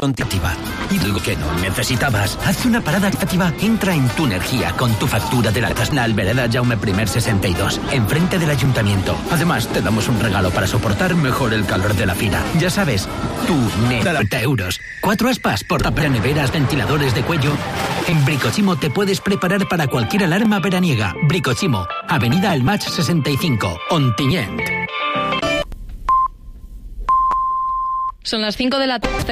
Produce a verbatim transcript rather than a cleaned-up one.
Ontitiva. Y lo que no necesitabas. Haz una parada activa. Entra en Tu Energía con tu factura de la Tasnal Vereda Jaume I sesenta y dos, enfrente del ayuntamiento. Además, te damos un regalo para soportar mejor el calor de la fila. Ya sabes, Tu treinta euros. Cuatro aspas por tapar neveras, ventiladores de cuello. En Bricochimo te puedes preparar para cualquier alarma veraniega. Bricochimo, Avenida El Match sesenta y cinco, Ontinyent. Son las cinco de la tarde.